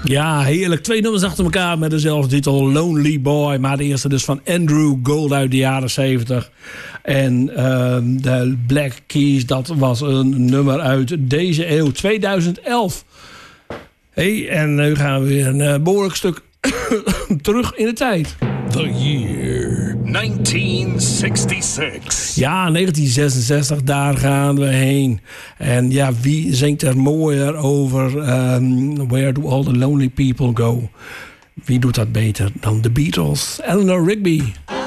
Ja, heerlijk. 2 nummers achter elkaar met dezelfde titel, Lonely Boy. Maar de eerste dus van Andrew Gold uit de jaren 70. En de Black Keys, dat was een nummer uit deze eeuw, 2011. Hey, en nu gaan we weer een behoorlijk stuk terug in de tijd. The year 1966. Ja, 1966, daar gaan we heen. En ja, wie zingt er mooier over Where Do All the Lonely People Go? Wie doet dat beter dan de Beatles? Eleanor Rigby.